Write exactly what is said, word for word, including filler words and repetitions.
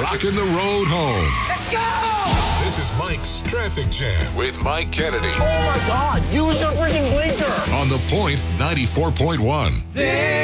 rocking the road home. Let's go! This is Mike's Traffic Jam with Mike Kennedy. Oh, my God. Use your freaking blinker. On The Point ninety-four point one. There